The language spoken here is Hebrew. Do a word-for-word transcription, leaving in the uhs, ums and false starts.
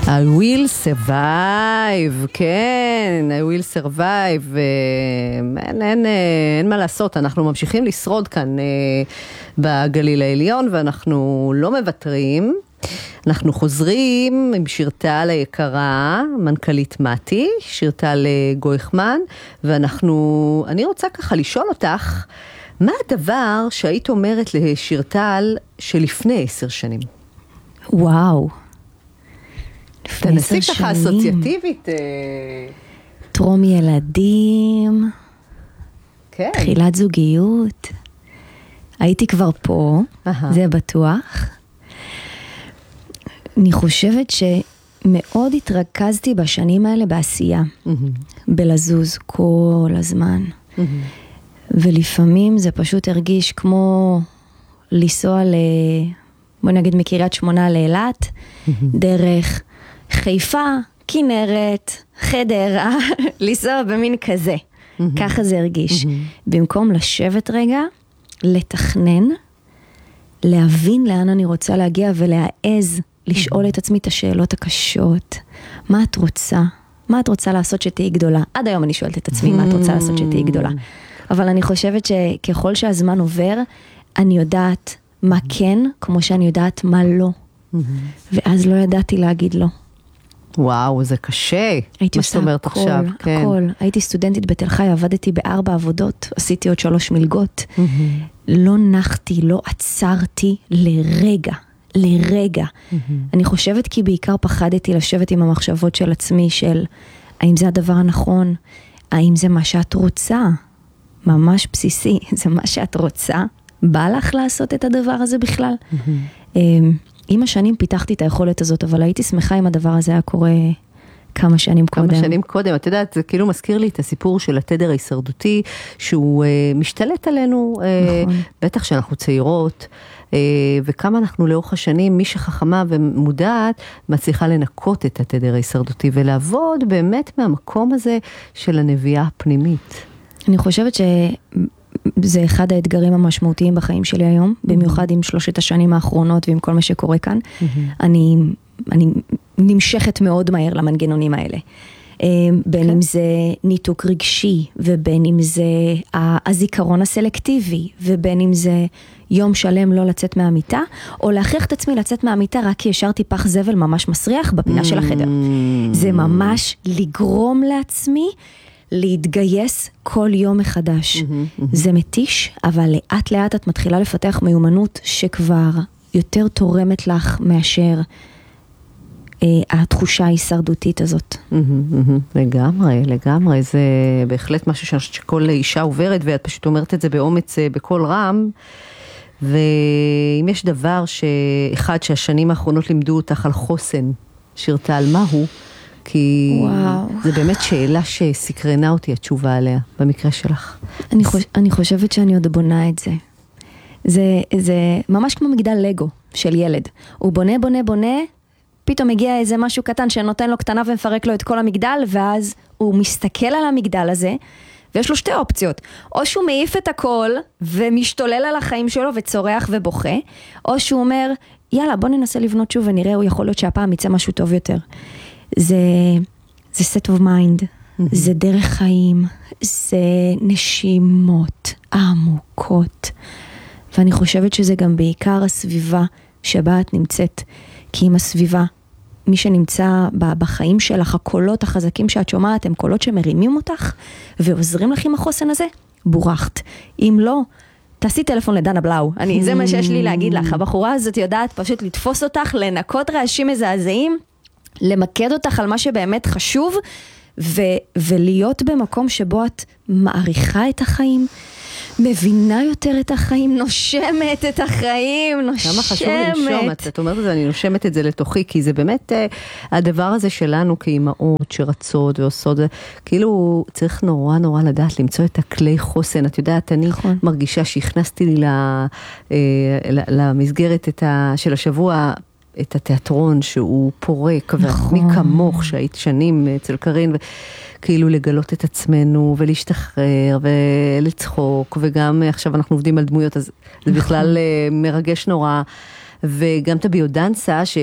I will survive, כן, I will survive, אין, אין, אין מה לעשות, אנחנו ממשיכים לשרוד כאן בגליל העליון, ואנחנו לא מוותרים, אנחנו חוזרים עם שירטל היקרה, מנכ"לית מתי, שירטל גויכמן, ואנחנו, אני רוצה ככה לשאול אותך, מה הדבר שהיית אומרת לשירטל שלפני עשר שנים? וואו. תנסי ככה אסוציאטיבית. טרום ילדים. כן. תחילת זוגיות. הייתי כבר פה, זה בטוח. אני חושבת שמאוד התרכזתי בשנים האלה בעשייה. בלזוז כל הזמן. ולפעמים זה פשוט הרגיש כמו לנסוע ל... בוא נגיד מקריית שמונה לאילת, דרך חיפה, כנרת, חדרה, לנסוע במין כזה. ככה זה הרגיש. במקום לשבת רגע, לתכנן, להבין לאן אני רוצה להגיע ולהעז לשאול את עצמי את השאלות הקשות. מה את רוצה? מה את רוצה לעשות שתהי גדולה? עד היום אני שואלת את עצמי מה את רוצה לעשות שתהי גדולה. אבל אני חושבת שככל שהזמן עובר, אני יודעת מה כן, כמו שאני יודעת מה לא. ואז לא ידעתי להגיד לא. וואו, זה קשה. הייתי עושה הכל, הכל. הייתי סטודנטית בתל חי, עבדתי בארבע עבודות, עשיתי עוד שלוש מלגות. לא נחתי, לא עצרתי לרגע, לרגע. אני חושבת כי בעיקר פחדתי לשבת עם המחשבות של עצמי, של האם זה הדבר הנכון, האם זה מה שאת רוצה, ממש בסיסי, זה מה שאת רוצה, בא לך לעשות את הדבר הזה בכלל. עם השנים פיתחתי את היכולת הזאת, אבל הייתי שמחה אם הדבר הזה היה קורה כמה שנים קודם. כמה שנים קודם, את יודעת, זה כאילו מזכיר לי את הסיפור של התדר ההישרדותי, שהוא משתלט עלינו, בטח שאנחנו צעירות, וכמה אנחנו לאורך השנים, מי שחכמה ומודעת, מצליחה לנקות את התדר ההישרדותי, ולעבוד באמת מהמקום הזה של הנביאה הפנימית. אני חושבת שזה אחד האתגרים המשמעותיים בחיים שלי היום, במיוחד עם שלושת השנים האחרונות ועם כל מה שקורה כאן. אני, אני נמשכת מאוד מהר למנגנונים האלה. בין אם זה ניתוק רגשי, ובין אם זה הזיכרון הסלקטיבי, ובין אם זה יום שלם לא לצאת מהמיטה, או להכריח את עצמי לצאת מהמיטה רק כי השארתי פח זבל ממש מסריח בפינה של החדר. זה ממש לגרום לעצמי להתגייס כל יום מחדש. זה מתיש, אבל לאט לאט את מתחילה לפתח מיומנות שכבר יותר תורמת לך מאשר התחושה ההישרדותית הזאת. לגמרי, לגמרי. זה בהחלט משהו שאני חושבת שכל אישה עוברת, ואת פשוט אומרת את זה באומץ בכל רם. ואם יש דבר שאחד שהשנים האחרונות לימדו אותך על חוסן, שירטל, מהו? כי וואו. זה באמת שאלה שסקרנה אותי התשובה עליה, במקרה שלך. אני, חוש, אני חושבת שאני עוד בונה את זה. זה, זה ממש כמו מגדל לגו של ילד. הוא בונה, בונה, בונה, פתאום מגיע איזה משהו קטן שנותן לו קטנה ומפרק לו את כל המגדל, ואז הוא מסתכל על המגדל הזה, ויש לו שתי אופציות. או שהוא מעיף את הכל ומשתולל על החיים שלו וצורח ובוכה, או שהוא אומר, יאללה, בוא ננסה לבנות שוב ונראה, הוא יכול להיות שהפעם יצא משהו טוב יותר. זה, זה set of mind, mm-hmm. זה דרך חיים, זה נשימות עמוקות. ואני חושבת שזה גם בעיקר הסביבה שבה את נמצאת. כי עם הסביבה, מי שנמצא בחיים שלך, הקולות החזקים שאת שומעת, הם קולות שמרימים אותך, ועוזרים לך עם החוסן הזה, בורחת. אם לא, תעשי טלפון לדנה בלאו. אני, זה מה שיש לי להגיד לך. הבחורה הזאת יודעת פשוט לתפוס אותך, לנקות רעשים מזעזעים, למקד אותך על מה שבאמת חשוב, ו- ולהיות במקום שבו את מעריכה את החיים, מבינה יותר את החיים, נושמת את החיים, נושמת. כמה חשוב לנשום, את, את אומרת את זה, אני נושמת את זה לתוכי, כי זה באמת uh, הדבר הזה שלנו כאימהות שרצות ועושות, כאילו צריך נורא נורא לדעת למצוא את הכלי חוסן. את יודעת, אני נכון. מרגישה שהכנסתי לי לה, uh, למסגרת את ה, של השבוע, את התיאטרון שהוא פורק, נכון. ומי כמוך שהיית שנים אצל קרין, וכאילו לגלות את עצמנו, ולהשתחרר, ולצחוק, וגם עכשיו אנחנו עובדים על דמויות, אז זה בכלל מרגש נורא, וגם את הביודנסה, ש,